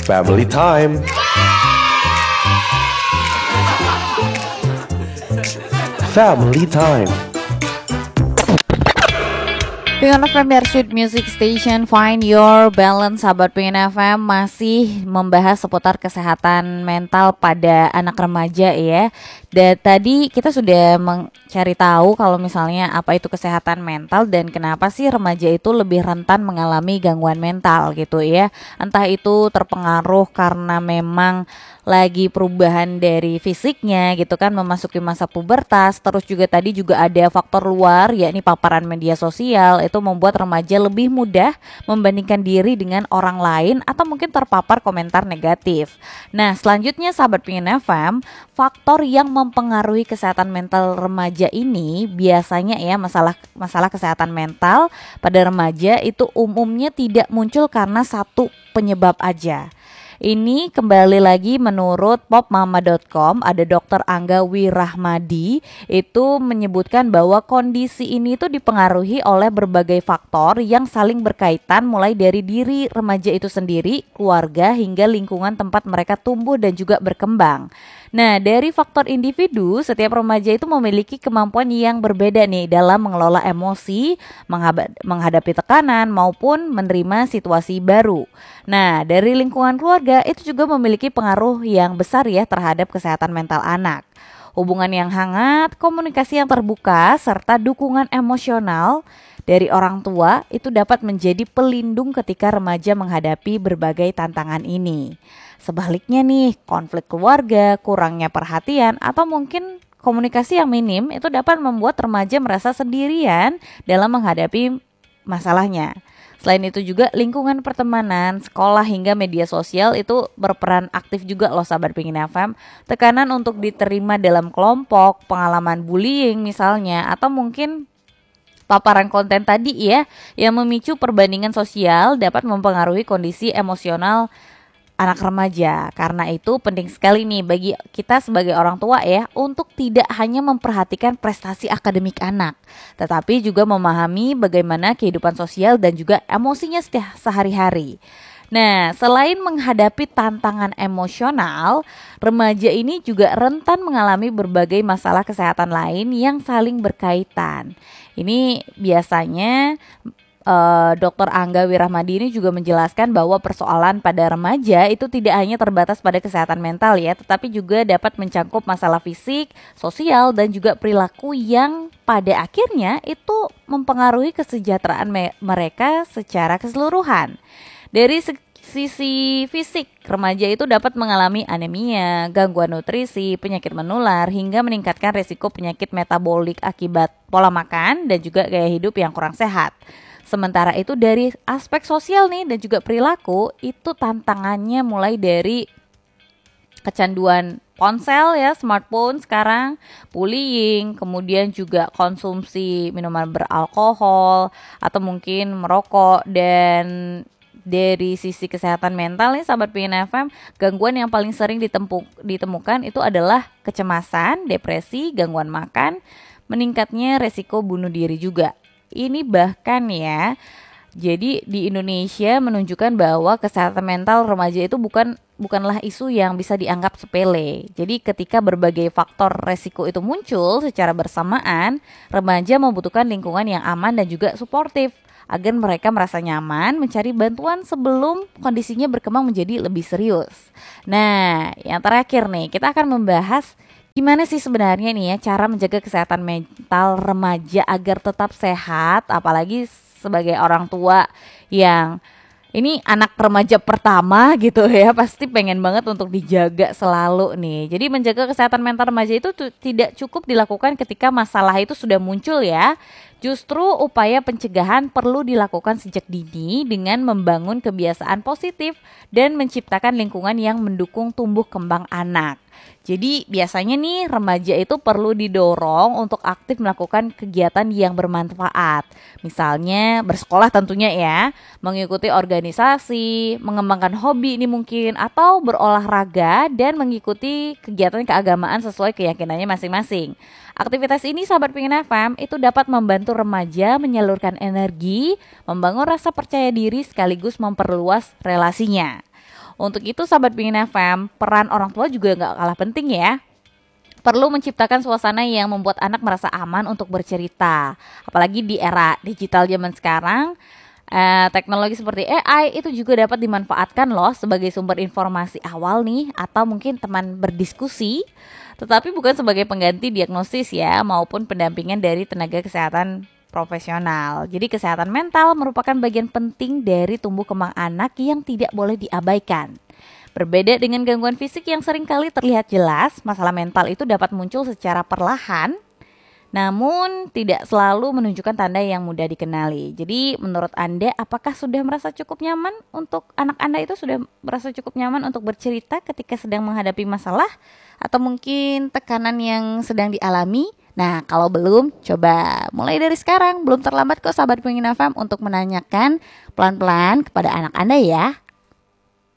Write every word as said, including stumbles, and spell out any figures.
Family time. Family time. Pengen F M Your Sweet Music Station, Find Your Balance. Sahabat Pengen F M masih membahas seputar kesehatan mental pada anak remaja ya. Dan tadi kita sudah mencari tahu kalau misalnya apa itu kesehatan mental dan kenapa sih remaja itu lebih rentan mengalami gangguan mental gitu ya. Entah itu terpengaruh karena memang lagi perubahan dari fisiknya gitu kan, memasuki masa pubertas. Terus juga tadi juga ada faktor luar, yakni paparan media sosial. Itu membuat remaja lebih mudah membandingkan diri dengan orang lain atau mungkin terpapar komentar negatif. Nah selanjutnya sahabat Pengen F M, faktor yang mempengaruhi kesehatan mental remaja ini biasanya ya, masalah masalah kesehatan mental pada remaja itu umumnya tidak muncul karena satu penyebab aja. Ini kembali lagi menurut popmama dot com, ada dokter Angga Wirahmadi itu menyebutkan bahwa kondisi ini itu dipengaruhi oleh berbagai faktor yang saling berkaitan, mulai dari diri remaja itu sendiri, keluarga, hingga lingkungan tempat mereka tumbuh dan juga berkembang. Nah, dari faktor individu, setiap remaja itu memiliki kemampuan yang berbeda nih dalam mengelola emosi, menghadapi tekanan maupun menerima situasi baru. Nah, dari lingkungan keluarga itu juga memiliki pengaruh yang besar ya terhadap kesehatan mental anak. Hubungan yang hangat, komunikasi yang terbuka, serta dukungan emosional dari orang tua itu dapat menjadi pelindung ketika remaja menghadapi berbagai tantangan ini. Sebaliknya nih, konflik keluarga, kurangnya perhatian, atau mungkin komunikasi yang minim itu dapat membuat remaja merasa sendirian dalam menghadapi masalahnya. Selain itu juga lingkungan pertemanan, sekolah hingga media sosial itu berperan aktif juga loh sahabat Pengen F M. Tekanan untuk diterima dalam kelompok, pengalaman bullying misalnya, atau mungkin paparan konten tadi ya yang memicu perbandingan sosial dapat mempengaruhi kondisi emosional anak remaja. Karena itu penting sekali nih bagi kita sebagai orang tua ya untuk tidak hanya memperhatikan prestasi akademik anak, tetapi juga memahami bagaimana kehidupan sosial dan juga emosinya setiap sehari-hari. Nah, selain menghadapi tantangan emosional, remaja ini juga rentan mengalami berbagai masalah kesehatan lain yang saling berkaitan. Ini biasanya Uh, dokter Angga Wirahmadi ini juga menjelaskan bahwa persoalan pada remaja itu tidak hanya terbatas pada kesehatan mental ya, tetapi juga dapat mencangkup masalah fisik, sosial, dan juga perilaku yang pada akhirnya itu mempengaruhi kesejahteraan me- mereka secara keseluruhan. Dari se- sisi fisik, remaja itu dapat mengalami anemia, gangguan nutrisi, penyakit menular, hingga meningkatkan risiko penyakit metabolik akibat pola makan dan juga gaya hidup yang kurang sehat. Sementara itu dari aspek sosial nih dan juga perilaku itu tantangannya mulai dari kecanduan ponsel ya, smartphone sekarang, bullying, kemudian juga konsumsi minuman beralkohol atau mungkin merokok. Dan dari sisi kesehatan mental nih sahabat Pengen F M, gangguan yang paling sering ditempu, ditemukan itu adalah kecemasan, depresi, gangguan makan, meningkatnya resiko bunuh diri juga. Ini bahkan ya, jadi di Indonesia menunjukkan bahwa kesehatan mental remaja itu bukan bukanlah isu yang bisa dianggap sepele. Jadi ketika berbagai faktor resiko itu muncul secara bersamaan, remaja membutuhkan lingkungan yang aman dan juga suportif agar mereka merasa nyaman mencari bantuan sebelum kondisinya berkembang menjadi lebih serius. Nah, yang terakhir nih, kita akan membahas gimana sih sebenarnya nih ya cara menjaga kesehatan mental remaja agar tetap sehat, apalagi sebagai orang tua yang ini anak remaja pertama gitu ya, pasti pengen banget untuk dijaga selalu nih. Jadi menjaga kesehatan mental remaja itu tu, tidak cukup dilakukan ketika masalah itu sudah muncul ya. Justru upaya pencegahan perlu dilakukan sejak dini dengan membangun kebiasaan positif dan menciptakan lingkungan yang mendukung tumbuh kembang anak. Jadi biasanya nih remaja itu perlu didorong untuk aktif melakukan kegiatan yang bermanfaat. Misalnya bersekolah tentunya ya, mengikuti organisasi, mengembangkan hobi ini mungkin, atau berolahraga dan mengikuti kegiatan keagamaan sesuai keyakinannya masing-masing. Aktivitas ini sahabat Pengen F M itu dapat membantu remaja menyalurkan energi, membangun rasa percaya diri sekaligus memperluas relasinya. Untuk itu sahabat Pingin F M, peran orang tua juga nggak kalah penting ya. Perlu menciptakan suasana yang membuat anak merasa aman untuk bercerita. Apalagi di era digital zaman sekarang, eh, teknologi seperti A I itu juga dapat dimanfaatkan loh sebagai sumber informasi awal nih, atau mungkin teman berdiskusi, tetapi bukan sebagai pengganti diagnosis ya, maupun pendampingan dari tenaga kesehatan profesional. Jadi kesehatan mental merupakan bagian penting dari tumbuh kembang anak yang tidak boleh diabaikan. Berbeda dengan gangguan fisik yang seringkali terlihat jelas, masalah mental itu dapat muncul secara perlahan, namun tidak selalu menunjukkan tanda yang mudah dikenali. Jadi menurut Anda, apakah sudah merasa cukup nyaman untuk anak Anda itu sudah merasa cukup nyaman untuk bercerita ketika sedang menghadapi masalah atau mungkin tekanan yang sedang dialami? Nah, kalau belum, coba mulai dari sekarang. Belum terlambat kok sahabat Pingin F M untuk menanyakan pelan-pelan kepada anak Anda ya.